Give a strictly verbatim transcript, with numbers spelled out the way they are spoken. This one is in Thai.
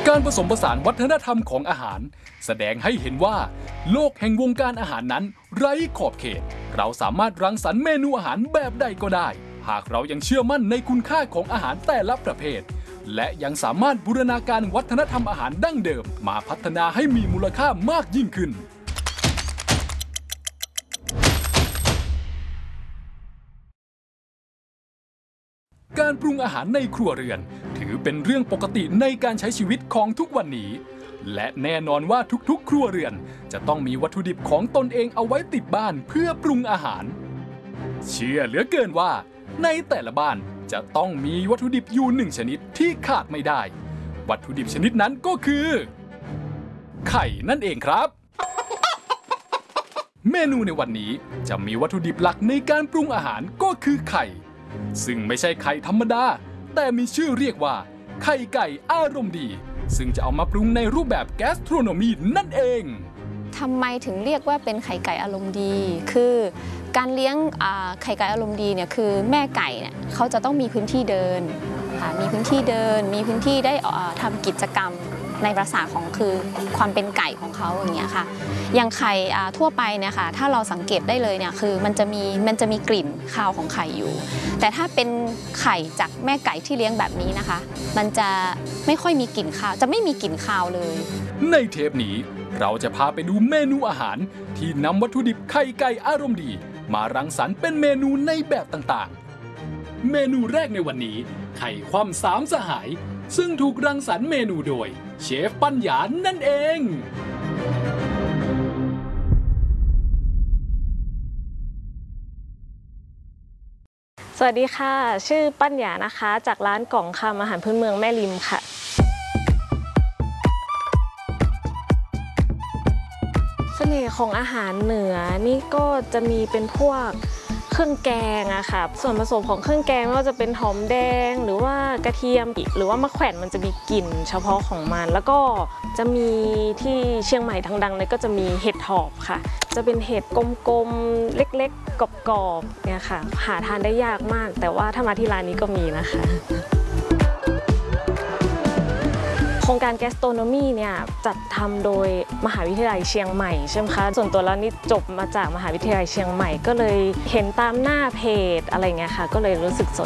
การผสมผสานวัฒนธรรมของอาหารแสดงให้เห็นว่าโลกแห่งวงการอาหารนั้นไร้ขอบเขตเราสามารถรังสรรค์เมนูอาหารแบบใดก็ได้หากเรายังเชื่อมั่นในคุณค่าของอาหารแต่ละประเภทและยังสามารถบูรณาการวัฒนธรรมอาหารดั้งเดิมมาพัฒนาให้มีมูลค่ามากยิ่งขึ้นการปรุงอาหารในครัวเรือนถือเป็นเรื่องปกติในการใช้ชีวิตของทุกวันนี้และแน่นอนว่าทุกๆครัวเรือนจะต้องมีวัตถุดิบของตนเองเอาไว้ติดบ้านเพื่อปรุงอาหารเชื่อเหลือเกินว่าในแต่ละบ้านจะต้องมีวัตถุดิบอยู่หนึ่งชนิดที่ขาดไม่ได้วัตถุดิบชนิดนั้นก็คือไข่นั่นเองครับเมนูในวันนี้จะมีวัตถุดิบหลักในการปรุงอาหารก็คือไข่ซึ่งไม่ใช่ไข่ธรรมดาแต่มีชื่อเรียกว่าไข่ไก่อารมณ์ดีซึ่งจะเอามาปรุงในรูปแบบแกสโทรโนมีนั่นเองทำไมถึงเรียกว่าเป็นไข่ไก่อารมณ์ดีคือการเลี้ยงไข่ไก่อารมณ์ดีเนี่ยคือแม่ไก่เนี่ยเขาจะต้องมีพื้นที่เดินค่ะมีพื้นที่เดินมีพื้นที่ได้ทำกิจกรรมในภาษาของคือความเป็นไก่ของเขาอย่างเงี้ยค่ะอย่างไข่ทั่วไปเนี่ยค่ะถ้าเราสังเกตได้เลยเนี่ยคือมันจะมีมันจะมีกลิ่นคาวของไข่อยู่แต่ถ้าเป็นไข่จากแม่ไก่ที่เลี้ยงแบบนี้นะคะมันจะไม่ค่อยมีกลิ่นคาวจะไม่มีกลิ่นคาวเลยในเทปนี้เราจะพาไปดูเมนูอาหารที่นำวัตถุดิบไข่ไก่อารมณ์ดีมารังสรรค์เป็นเมนูในแบบต่างๆเมนูแรกในวันนี้ไข่คว่ำสามสหายซึ่งถูกรังสรรค์เมนูโดยเชฟปัญญานั่นเองสวัสดีค่ะชื่อปัญญานะคะจากร้านกล่องคำอาหารพื้นเมืองแม่ริมค่ะเสน่ห์ของอาหารเหนือนี่ก็จะมีเป็นพวกเครื่องแกงอะค่ะส่วนผสมของเครื่องแกงไม่ว่าจะเป็นหอมแดงหรือว่ากระเทียมหรือว่ามะแขวนมันจะมีกลิ่นเฉพาะของมันแล้วก็จะมีที่เชียงใหม่ดังๆเลยก็จะมีเห็ดถอบค่ะจะเป็นเห็ดกลมๆเล็กๆกรอบๆเนี่ยค่ะหาทานได้ยากมากแต่ว่าถ้ามาที่ร้านนี้ก็มีนะคะโครงการ Gastronomy เนี่ยจัดทำโดยมหาวิทยาลัยเชียงใหม่ใช่ไหมคะส่วนตัวแล้วนี่จบมาจากมหาวิทยาลัยเชียงใหม่ก็เลยเห็นตามหน้าเพจอะไรเงี้ยค่ะก็เลยรู้สึกสน